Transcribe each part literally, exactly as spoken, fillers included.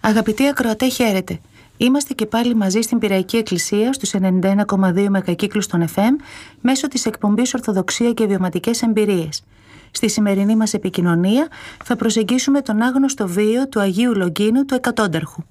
Αγαπητοί ακροατέ, χαίρετε. Είμαστε και πάλι μαζί στην Πειραϊκή Εκκλησία στους ενενήντα ένα κόμμα δύο μεγακύκλους των εφ εμ μέσω της εκπομπής Ορθοδοξία και Βιωματικές Εμπειρίες. Στη σημερινή μας επικοινωνία θα προσεγγίσουμε τον άγνωστο βίο του Αγίου Λογκίνου του Εκατόνταρχου.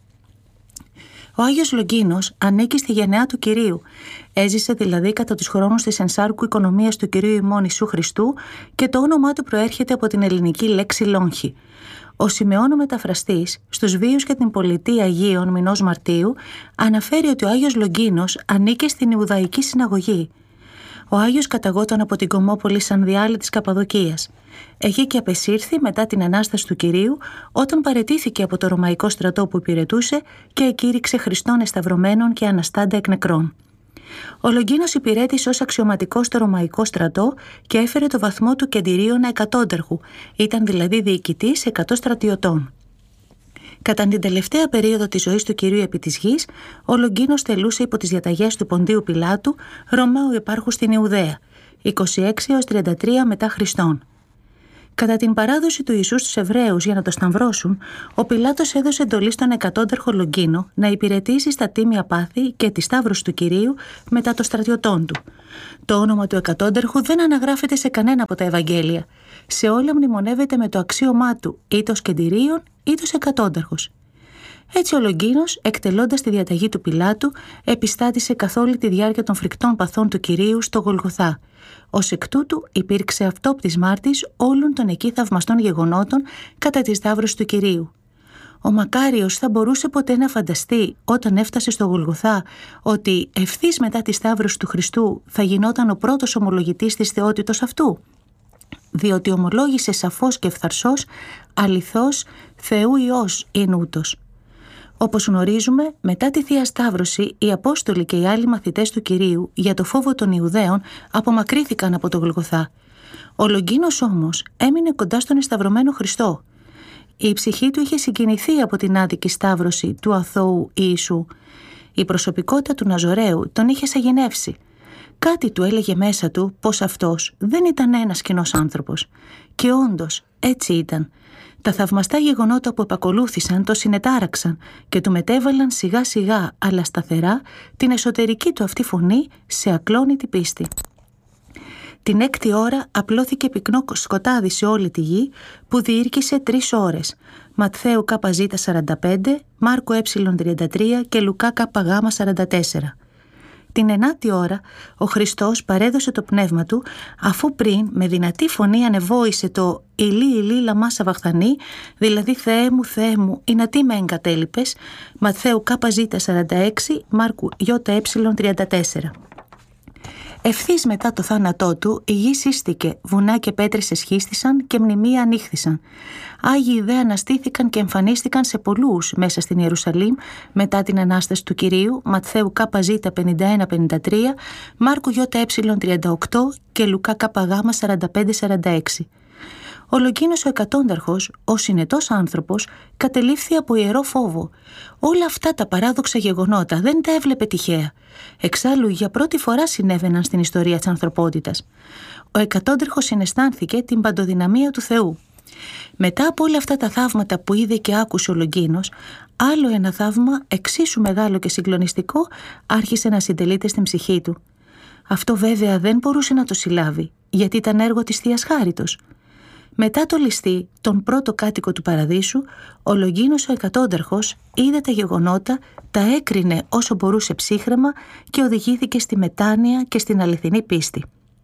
Ο Άγιος Λογκίνος ανήκει στη γενεά του Κυρίου. Έζησε δηλαδή κατά τους χρόνους της ενσάρκου οικονομίας του Κυρίου ημών Ιησού Χριστού και το όνομά του προέρχεται από την ελληνική λέξη λόγχη. Ο Σιμεών ο Μεταφραστής, στους βίους και την πολιτεία Αγίων μηνός Μαρτίου, αναφέρει ότι ο Άγιος Λογκίνος ανήκε στην Ιουδαϊκή Συναγωγή. Ο Άγιος καταγόταν από την Κομόπολη Σανδιάλη της Καπαδοκίας. Εκεί και απεσύρθη μετά την Ανάσταση του Κυρίου, όταν παραιτήθηκε από το Ρωμαϊκό στρατό που υπηρετούσε και εκήρυξε Χριστόν εσταυρωμένων και αναστάντα εκ νεκρών. Ο Λογκίνος υπηρέτησε ως αξιωματικός στο Ρωμαϊκό στρατό και έφερε το βαθμό του κεντηρίωνα εκατόνταρχου, ήταν δηλαδή διοικητής εκατό στρατιωτών. Κατά την τελευταία περίοδο της ζωής του Κυρίου επί της γης, ο Λογκίνος τελούσε υπό τις διαταγές του Ποντίου Πιλάτου, Ρωμαίου υπάρχου στην Ιουδαία, είκοσι έξι έως τριάντα τρία μετά Χριστόν. Κατά την παράδοση του Ιησού στους Εβραίους για να το σταυρώσουν, ο Πιλάτος έδωσε εντολή στον εκατόνταρχο Λογκίνο να υπηρετήσει στα τίμια πάθη και τη σταύρωση του Κυρίου μετά των στρατιωτών του. Το όνομα του εκατόνταρχου δεν αναγράφεται σε κανένα από τα Ευαγγέλια. Σε όλα μνημονεύεται με το αξίωμά του, είτε ως κεντηρίων είτε ως εκατόνταρχος. Έτσι ο Λογκίνος, εκτελώντας τη διαταγή του Πιλάτου, επιστάτησε καθ' όλη τη διάρκεια των φρικτών παθών του Κυρίου στο Γολγοθά. Ως εκ τούτου υπήρξε αυτόπτης μάρτης όλων των εκεί θαυμαστών γεγονότων κατά τη σταύρωση του Κυρίου. Ο Μακάριος θα μπορούσε ποτέ να φανταστεί όταν έφτασε στο Γολγοθά ότι ευθύς μετά τη σταύρωση του Χριστού θα γινόταν ο πρώτος ομολογητής της θεότητος αυτού? Διότι ομολόγησε σαφώς και ευθαρσώς, αληθώς Θεού Υιός είναι ούτως. Όπως γνωρίζουμε, μετά τη Θεία Σταύρωση, οι Απόστολοι και οι άλλοι μαθητές του Κυρίου, για το φόβο των Ιουδαίων, απομακρύθηκαν από το Γολγοθά. Ο Λογκίνος όμως έμεινε κοντά στον εσταυρωμένο Χριστό. Η ψυχή του είχε συγκινηθεί από την άδικη σταύρωση του αθώου Ιησού. Η προσωπικότητα του Ναζωραίου τον είχε σαγηνεύσει. Κάτι του έλεγε μέσα του πως αυτός δεν ήταν ένας κοινός άνθρωπος. Και όντως έτσι ήταν. Τα θαυμαστά γεγονότα που επακολούθησαν το συνετάραξαν και του μετέβαλαν σιγά σιγά αλλά σταθερά την εσωτερική του αυτή φωνή σε ακλόνητη πίστη. Την έκτη ώρα απλώθηκε πυκνό σκοτάδι σε όλη τη γη που διήρκησε τρεις ώρες. Ματθαίου ΚΖ σαράντα πέντε, Μάρκου Ε τριάντα τρία και Λουκά ΚΓ σαράντα τέσσερα. Την ενάτη ώρα ο Χριστός παρέδωσε το πνεύμα του, αφού πριν με δυνατή φωνή ανεβόησε το «Ηλί, ηλί, λαμά σαβαχθανή», δηλαδή «Θεέ μου, Θεέ μου, ή να τι με εγκατέλειπες», Ματθαίου ΚΖ σαράντα έξι, Μάρκου Ε τριάντα τέσσερα. Ευθύς μετά το θάνατό του, η γη σύστηκε, βουνά και πέτρες εσχίστησαν και μνημεία ανοίχθησαν. Άγιοι δε αναστήθηκαν και εμφανίστηκαν σε πολλούς μέσα στην Ιερουσαλήμ μετά την Ανάσταση του Κυρίου, Ματθαίου ΚΖ πενήντα ένα πενήντα τρία, Μάρκου Ε τριάντα οκτώ και Λουκά ΚΓ σαράντα πέντε σαράντα έξι. Ο Λογκίνος ο εκατόνταρχος, ο συνετός άνθρωπος, κατελήφθη από ιερό φόβο. Όλα αυτά τα παράδοξα γεγονότα δεν τα έβλεπε τυχαία. Εξάλλου για πρώτη φορά συνέβαιναν στην ιστορία της ανθρωπότητας. Ο εκατόνταρχος συναισθάνθηκε την παντοδυναμία του Θεού. Μετά από όλα αυτά τα θαύματα που είδε και άκουσε ο Λογκίνος, άλλο ένα θαύμα εξίσου μεγάλο και συγκλονιστικό άρχισε να συντελείται στην ψυχή του. Αυτό βέβαια δεν μπορούσε να το συλλάβει, γιατί ήταν έργο της Θείας Χάριτος. Μετά το ληστή, τον πρώτο κάτοικο του Παραδείσου, ο Λογκίνος ο εκατόνταρχος είδε τα γεγονότα, τα έκρινε όσο μπορούσε ψύχραιμα και οδηγήθηκε στη μετάνοια και στην αληθινή πίστη.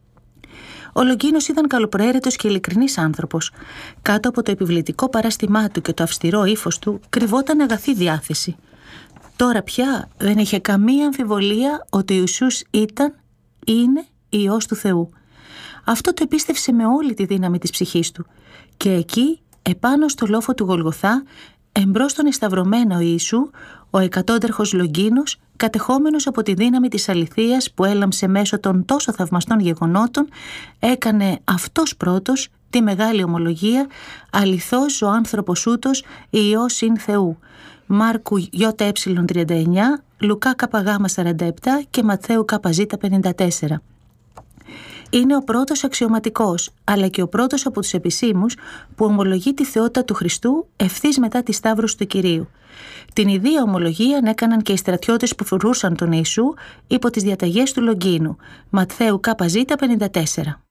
Ο Λογκίνος ήταν καλοπροαίρετος και ειλικρινής άνθρωπος. Κάτω από το επιβλητικό παράστημά του και το αυστηρό ύφος του κρυβόταν αγαθή διάθεση. Τώρα πια δεν είχε καμία αμφιβολία ότι ο Ιησούς ήταν, είναι Υιός του Θεού. Αυτό το επίστευσε με όλη τη δύναμη της ψυχής του. Και εκεί, επάνω στο λόφο του Γολγοθά, εμπρός στον εσταυρωμένο Ιησού, ο εκατόνταρχος Λογκίνος, κατεχόμενος από τη δύναμη της αληθείας που έλαμψε μέσω των τόσο θαυμαστών γεγονότων, έκανε αυτός πρώτος τη μεγάλη ομολογία «Αληθώς ο άνθρωπος ούτως Υιός ειν Θεού». Μάρκου Ε τριάντα εννιά, Λουκά ΚΓ σαράντα επτά και Ματθαίου ΚΖ πενήντα τέσσερα. Είναι ο πρώτος αξιωματικός, αλλά και ο πρώτος από τους επισήμους που ομολογεί τη θεότητα του Χριστού ευθύς μετά τη σταύρωση του Κυρίου. Την ιδία ομολογία έκαναν και οι στρατιώτες που φορούσαν τον Ιησού υπό τις διαταγές του Λογκίνου. Ματθαίου Κ Ζ πενήντα τέσσερα.